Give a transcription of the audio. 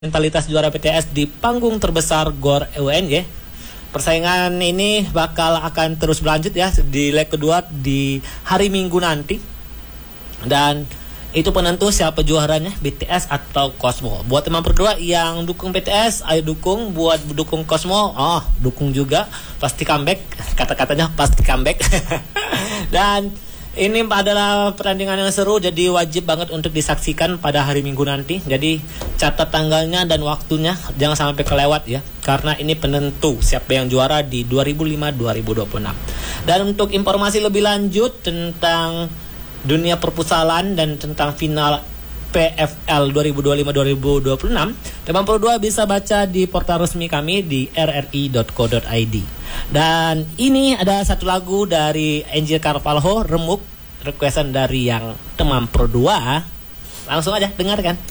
Mentalitas juara PTS di panggung terbesar GOR UNY. Persaingan ini akan terus berlanjut ya di leg kedua di hari Minggu nanti. Dan itu penentu siapa juaranya, BTS atau Cosmo. Buat teman berdua yang dukung BTS, ayo dukung. Buat dukung Cosmo, dukung juga. Pasti comeback, kata-katanya pasti comeback. Dan ini adalah pertandingan yang seru, jadi wajib banget untuk disaksikan pada hari Minggu nanti. Jadi catat tanggalnya dan waktunya, jangan sampai kelewat ya, karena ini penentu siapa yang juara di 2005-2026. Dan untuk informasi lebih lanjut tentang dunia perpustakaan dan tentang final PFL 2025-2026, teman berdua bisa baca di portal resmi kami di rri.co.id. Dan ini ada satu lagu dari Angel Carvalho, Remuk, requestan dari yang teman Pro 2. Langsung aja dengarkan.